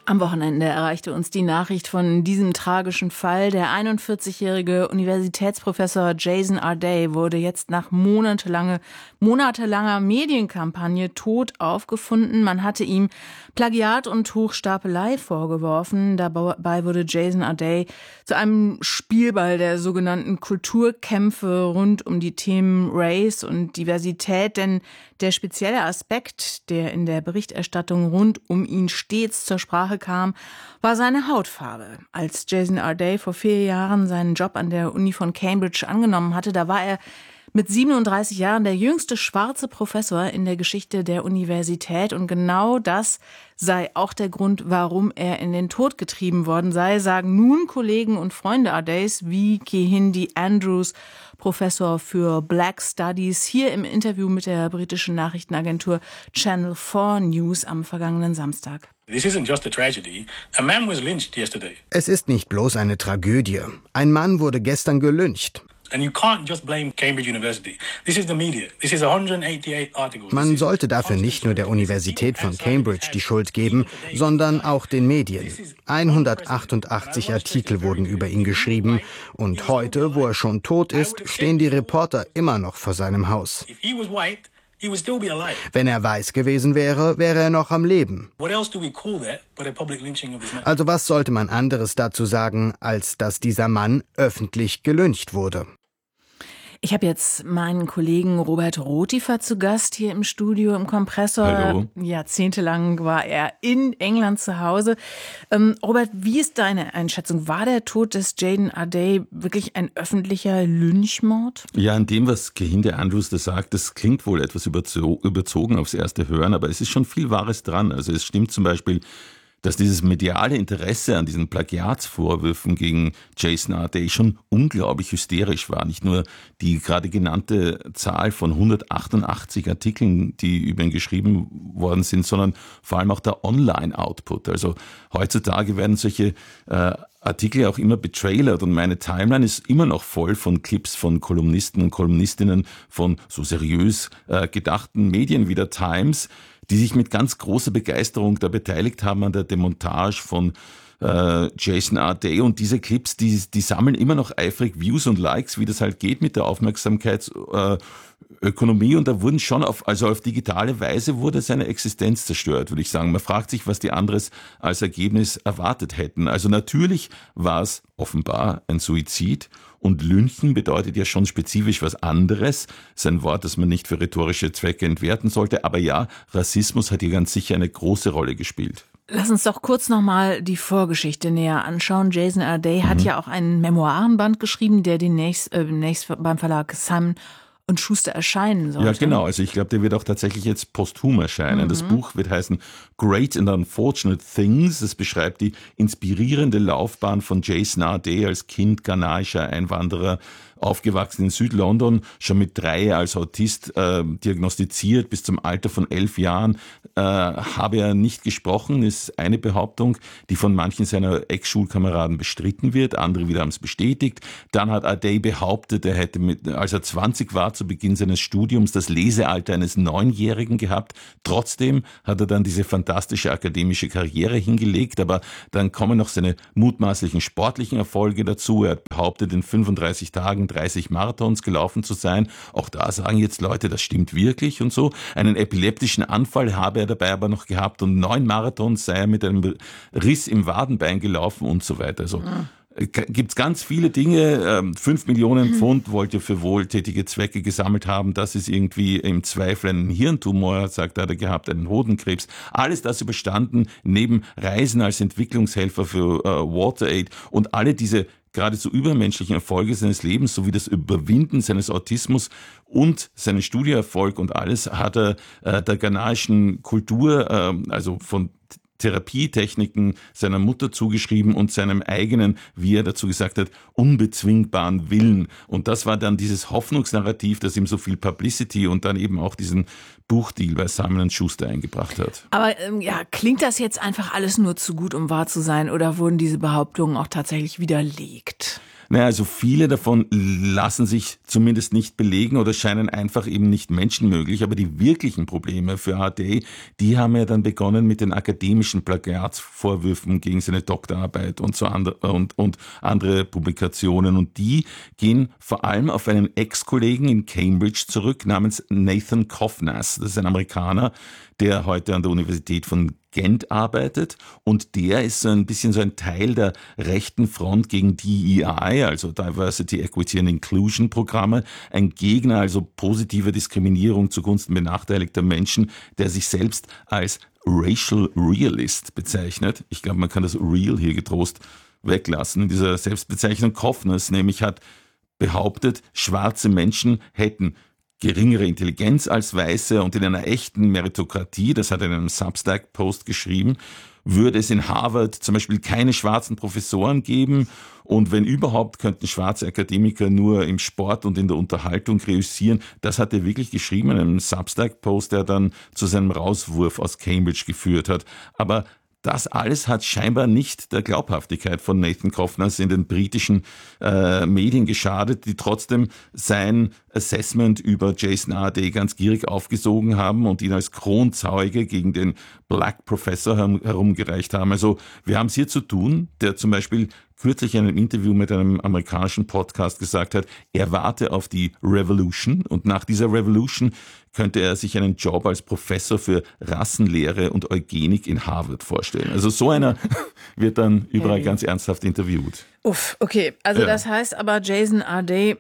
Am Wochenende erreichte uns die Nachricht von diesem tragischen Fall. Der 41-jährige Universitätsprofessor Jason Arday wurde jetzt nach monatelanger Medienkampagne tot aufgefunden. Man hatte ihm Plagiat und Hochstapelei vorgeworfen. Dabei wurde Jason Arday zu einem Spielball der sogenannten Kulturkämpfe rund um die Themen Race und Diversität. Denn der spezielle Aspekt, der in der Berichterstattung rund um ihn stets zur Sprache kam, war seine Hautfarbe. Als Jason Arday vor 4 Jahren seinen Job an der Uni von Cambridge angenommen hatte, da war er mit 37 Jahren der jüngste schwarze Professor in der Geschichte der Universität. Und genau das sei auch der Grund, warum er in den Tod getrieben worden sei, sagen nun Kollegen und Freunde Ardays wie Kehinde Andrews, Professor für Black Studies, hier im Interview mit der britischen Nachrichtenagentur Channel 4 News am vergangenen Samstag. This isn't just a tragedy. A man was lynched yesterday. Es ist nicht bloß eine Tragödie. Ein Mann wurde gestern gelyncht. And you can't just blame Cambridge University. This is the media. This is 188 articles. Man sollte dafür nicht nur der Universität von Cambridge die Schuld geben, sondern auch den Medien. 188 Artikel wurden über ihn geschrieben. Und heute, wo er schon tot ist, stehen die Reporter immer noch vor seinem Haus. If he was white, he would still be alive. Wenn er weiß gewesen wäre, wäre er noch am Leben. What else do we call that but a public lynching of this man? Also was sollte man anderes dazu sagen, als dass dieser Mann öffentlich gelyncht wurde? Ich habe jetzt meinen Kollegen Robert Rotifer zu Gast hier im Studio im Kompressor. Hallo. Jahrzehntelang war er in England zu Hause. Robert, wie ist deine Einschätzung? War der Tod des Jason Arday wirklich ein öffentlicher Lynchmord? Ja, an dem, was Kehinde Andrews da sagt, das klingt wohl etwas überzogen aufs erste Hören, aber es ist schon viel Wahres dran. Also es stimmt zum Beispiel, dass dieses mediale Interesse an diesen Plagiatsvorwürfen gegen Jason Arday schon unglaublich hysterisch war. Nicht nur die gerade genannte Zahl von 188 Artikeln, die über ihn geschrieben worden sind, sondern vor allem auch der Online-Output. Also heutzutage werden solche Artikel auch immer betrailert und meine Timeline ist immer noch voll von Clips von Kolumnisten und Kolumnistinnen von so seriös gedachten Medien wie der Times, die sich mit ganz großer Begeisterung da beteiligt haben an der Demontage von Jason Arday. Und diese Clips, die sammeln immer noch eifrig Views und Likes, wie das halt geht mit der Aufmerksamkeitsökonomie. Und da wurden schon auf digitale Weise wurde seine Existenz zerstört, würde ich sagen. Man fragt sich, was die anderes als Ergebnis erwartet hätten. Also natürlich war es offenbar ein Suizid. Und Lynchen bedeutet ja schon spezifisch was anderes. Das ist ein Wort, das man nicht für rhetorische Zwecke entwerten sollte. Aber ja, Rassismus hat hier ganz sicher eine große Rolle gespielt. Lass uns doch kurz nochmal die Vorgeschichte näher anschauen. Jason Arday hat ja auch einen Memoirenband geschrieben, der demnächst beim Verlag Simon und Schuster erscheinen sollte. Ja, genau. Also ich glaube, der wird auch tatsächlich jetzt posthum erscheinen. Das Buch wird heißen Great and Unfortunate Things. Es beschreibt die inspirierende Laufbahn von Jason Arday als Kind ghanaischer Einwanderer, aufgewachsen in Südlondon, schon mit 3 als Autist diagnostiziert, bis zum Alter von 11 Jahren habe er nicht gesprochen, ist eine Behauptung, die von manchen seiner Ex-Schulkameraden bestritten wird, andere wieder haben es bestätigt. Dann hat Arday behauptet, er hätte als er 20 war, zu Beginn seines Studiums, das Lesealter eines 9-Jährigen gehabt. Trotzdem hat er dann diese fantastische akademische Karriere hingelegt, aber dann kommen noch seine mutmaßlichen sportlichen Erfolge dazu. Er hat behauptet, in 35 Tagen 30 Marathons gelaufen zu sein. Auch da sagen jetzt Leute, das stimmt wirklich und so. Einen epileptischen Anfall habe er dabei aber noch gehabt und 9 Marathons sei er mit einem Riss im Wadenbein gelaufen und so weiter. Also gibt's ganz viele Dinge. 5 Millionen Pfund wollte er für wohltätige Zwecke gesammelt haben. Das ist irgendwie im Zweifel ein Hirntumor, sagt er, hat er gehabt, einen Hodenkrebs. Alles das überstanden, neben Reisen als Entwicklungshelfer für WaterAid und alle diese geradezu übermenschlichen Erfolge seines Lebens, sowie das Überwinden seines Autismus und seinen Studieerfolg und alles, hat er der ghanaischen Kultur, also von Therapietechniken seiner Mutter zugeschrieben und seinem eigenen, wie er dazu gesagt hat, unbezwingbaren Willen. Und das war dann dieses Hoffnungsnarrativ, das ihm so viel Publicity und dann eben auch diesen Buchdeal bei Simon & Schuster eingebracht hat. Aber klingt das jetzt einfach alles nur zu gut, um wahr zu sein, oder wurden diese Behauptungen auch tatsächlich widerlegt? Naja, also viele davon lassen sich zumindest nicht belegen oder scheinen einfach eben nicht menschenmöglich. Aber die wirklichen Probleme für A.D., die haben ja dann begonnen mit den akademischen Plagiatsvorwürfen gegen seine Doktorarbeit und andere Publikationen. Und die gehen vor allem auf einen Ex-Kollegen in Cambridge zurück namens Nathan Kovnas. Das ist ein Amerikaner, der heute an der Universität von Gent arbeitet, und der ist so ein bisschen so ein Teil der rechten Front gegen DEI, also Diversity, Equity and Inclusion Programme, ein Gegner also positiver Diskriminierung zugunsten benachteiligter Menschen, der sich selbst als Racial Realist bezeichnet. Ich glaube, man kann das Real hier getrost weglassen. In dieser Selbstbezeichnung Kovnas nämlich hat behauptet, schwarze Menschen hätten geringere Intelligenz als Weiße, und in einer echten Meritokratie, das hat er in einem Substack-Post geschrieben, würde es in Harvard zum Beispiel keine schwarzen Professoren geben, und wenn überhaupt, könnten schwarze Akademiker nur im Sport und in der Unterhaltung reüssieren. Das hat er wirklich geschrieben in einem Substack-Post, der dann zu seinem Rauswurf aus Cambridge geführt hat. Aber das alles hat scheinbar nicht der Glaubhaftigkeit von Nathan Kovnas in den britischen Medien geschadet, die trotzdem sein Assessment über Jason A.D. ganz gierig aufgesogen haben und ihn als Kronzeuge gegen den Black Professor herumgereicht haben. Also wir haben es hier zu tun, der zum Beispiel kürzlich in einem Interview mit einem amerikanischen Podcast gesagt hat, er warte auf die Revolution, und nach dieser Revolution könnte er sich einen Job als Professor für Rassenlehre und Eugenik in Harvard vorstellen. Also so einer wird dann überall ganz ernsthaft interviewt. Uff, okay. Also das heißt aber, Jason A.D.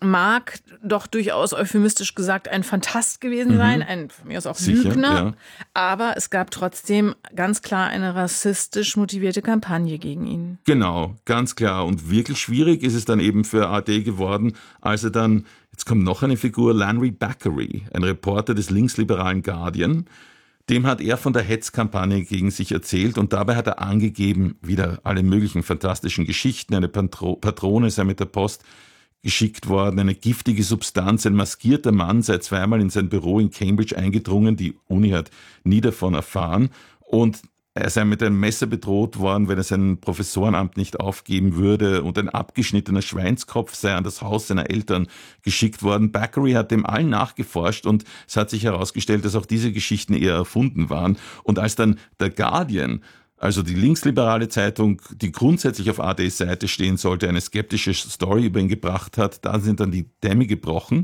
mag doch durchaus euphemistisch gesagt ein Phantast gewesen sein, ein von mir aus auch Lügner, ja. Aber es gab trotzdem ganz klar eine rassistisch motivierte Kampagne gegen ihn. Genau, ganz klar. Und wirklich schwierig ist es dann eben für A.D. geworden, als er dann, jetzt kommt noch eine Figur, Lanry Bakery, ein Reporter des linksliberalen Guardian. Dem hat er von der Hetzkampagne gegen sich erzählt, und dabei hat er angegeben, wieder alle möglichen fantastischen Geschichten, eine Patrone sei mit der Post geschickt worden, eine giftige Substanz, ein maskierter Mann sei zweimal in sein Büro in Cambridge eingedrungen, die Uni hat nie davon erfahren, und er sei mit einem Messer bedroht worden, wenn er sein Professorenamt nicht aufgeben würde, und ein abgeschnittener Schweinskopf sei an das Haus seiner Eltern geschickt worden. Bakery hat dem allen nachgeforscht, und es hat sich herausgestellt, dass auch diese Geschichten eher erfunden waren. Und als dann der Guardian, also die linksliberale Zeitung, die grundsätzlich auf A.D.s Seite stehen sollte, eine skeptische Story über ihn gebracht hat, da sind dann die Dämme gebrochen,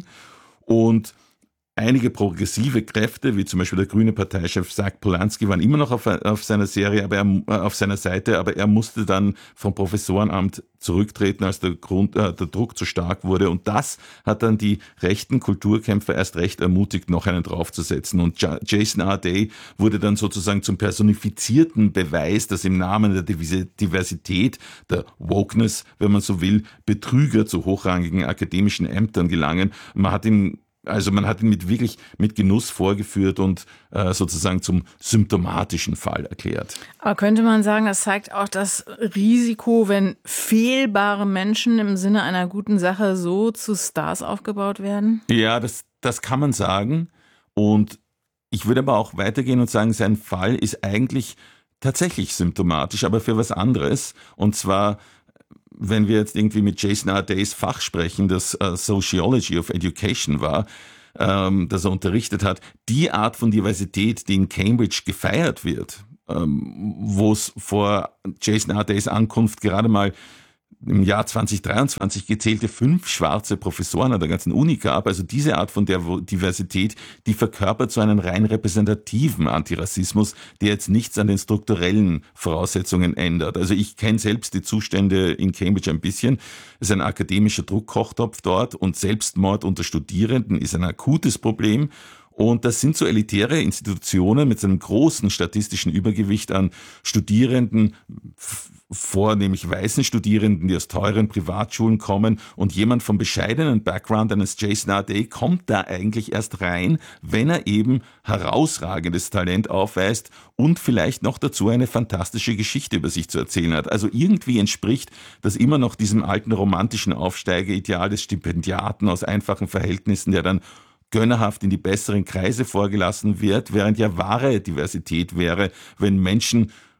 und einige progressive Kräfte, wie zum Beispiel der grüne Parteichef Zach Polanski, waren immer noch auf seiner Seite, aber er musste dann vom Professorenamt zurücktreten, als der Druck zu stark wurde. Und das hat dann die rechten Kulturkämpfer erst recht ermutigt, noch einen draufzusetzen. Und Jason A.D. wurde dann sozusagen zum personifizierten Beweis, dass im Namen der Diversität, der Wokeness, wenn man so will, Betrüger zu hochrangigen akademischen Ämtern gelangen. Man hat ihn mit Genuss vorgeführt und sozusagen zum symptomatischen Fall erklärt. Aber könnte man sagen, das zeigt auch das Risiko, wenn fehlbare Menschen im Sinne einer guten Sache so zu Stars aufgebaut werden? Ja, das kann man sagen. Und ich würde aber auch weitergehen und sagen, sein Fall ist eigentlich tatsächlich symptomatisch, aber für was anderes. Und zwar, wenn wir jetzt irgendwie mit Jason A.D.'s Fach sprechen, das Sociology of Education war, das er unterrichtet hat, die Art von Diversität, die in Cambridge gefeiert wird, wo es vor Jason A.D.'s Ankunft gerade mal im Jahr 2023 gezählte 5 schwarze Professoren an der ganzen Uni gab. Also diese Art von Diversität, die verkörpert so einen rein repräsentativen Antirassismus, der jetzt nichts an den strukturellen Voraussetzungen ändert. Also ich kenne selbst die Zustände in Cambridge ein bisschen. Es ist ein akademischer Druckkochtopf dort, und Selbstmord unter Studierenden ist ein akutes Problem. Und das sind so elitäre Institutionen mit so einem großen statistischen Übergewicht an Studierenden, vornehmlich weißen Studierenden, die aus teuren Privatschulen kommen, und jemand vom bescheidenen Background eines Jason A.D. kommt da eigentlich erst rein, wenn er eben herausragendes Talent aufweist und vielleicht noch dazu eine fantastische Geschichte über sich zu erzählen hat. Also irgendwie entspricht das immer noch diesem alten romantischen Aufsteigerideal des Stipendiaten aus einfachen Verhältnissen, der dann gönnerhaft in die besseren Kreise vorgelassen wird, während ja wahre Diversität wäre, wenn Menschen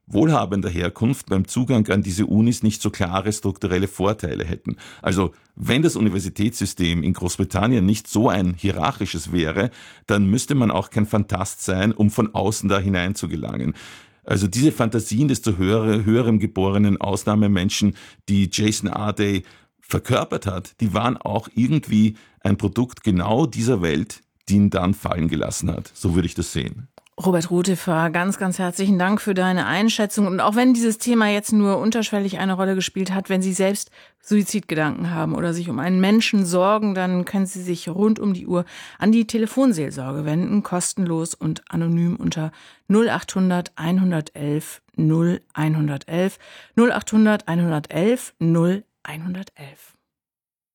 wohlhabender Herkunft beim Zugang an diese Unis nicht so klare strukturelle Vorteile hätten. Also wenn das Universitätssystem in Großbritannien nicht so ein hierarchisches wäre, dann müsste man auch kein Phantast sein, um von außen da hinein zu gelangen. Also diese Fantasien des zu höherem geborenen Ausnahmemenschen, die Jason Arday verkörpert hat, die waren auch irgendwie ein Produkt genau dieser Welt, die ihn dann fallen gelassen hat. So würde ich das sehen. Robert Rutefer, ganz, ganz herzlichen Dank für deine Einschätzung. Und auch wenn dieses Thema jetzt nur unterschwellig eine Rolle gespielt hat, wenn Sie selbst Suizidgedanken haben oder sich um einen Menschen sorgen, dann können Sie sich rund um die Uhr an die Telefonseelsorge wenden, kostenlos und anonym unter 0800 111 0111 0800 111 0111.